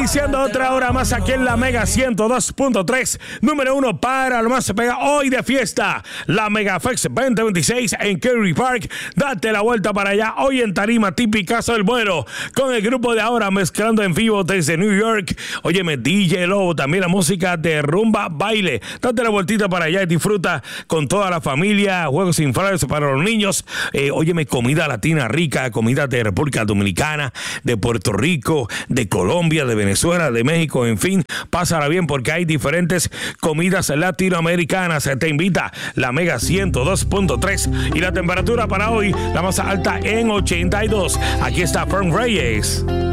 Iniciando otra hora más aquí en la Mega 102.3, número 1 para lo más se pega hoy de fiesta. La Mega Fest 2026 en Kerry Park. Date la vuelta para allá hoy en tarima típicazo del vuelo con el grupo de ahora mezclando en vivo desde New York. Óyeme, DJ Lobo, también la música de rumba, baile. Date la vueltita para allá y disfruta con toda la familia. Juegos infantiles para los niños. Óyeme, comida latina rica, comida de República Dominicana, de Puerto Rico, de Colombia, de Venezuela, de México, en fin, pásala bien porque hay diferentes comidas latinoamericanas. Te invita la Mega 102.3 y la temperatura para hoy, la más alta en 82. Aquí está Fern Reyes.